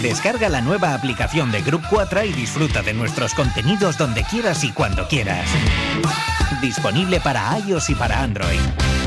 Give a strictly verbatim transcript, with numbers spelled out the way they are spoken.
Descarga la nueva aplicación de Grup cuatro y disfruta de nuestros contenidos donde quieras y cuando quieras. Disponible para iOS y para Android.